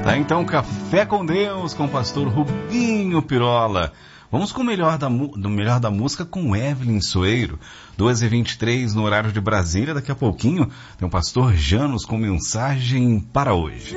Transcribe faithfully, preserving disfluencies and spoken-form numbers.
Dá então Café com Deus com o pastor Rubinho Pirola. Vamos com o melhor da, do melhor da música com Evelyn Soeiro. duas e vinte e três no horário de Brasília. Daqui a pouquinho tem o pastor Janos com mensagem para hoje.